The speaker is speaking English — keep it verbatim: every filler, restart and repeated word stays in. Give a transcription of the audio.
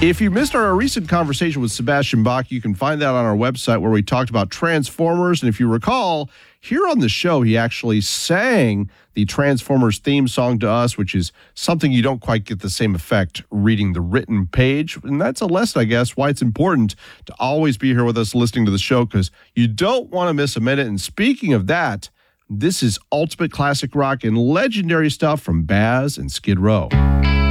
If you missed our recent conversation with Sebastian Bach, you can find that on our website where we talked about Transformers. And if you recall, here on the show, he actually sang the Transformers theme song to us, which is something you don't quite get the same effect reading the written page. And that's a lesson, I guess, why it's important to always be here with us listening to the show, because you don't want to miss a minute. And speaking of that, this is ultimate classic rock and legendary stuff from Baz and Skid Row.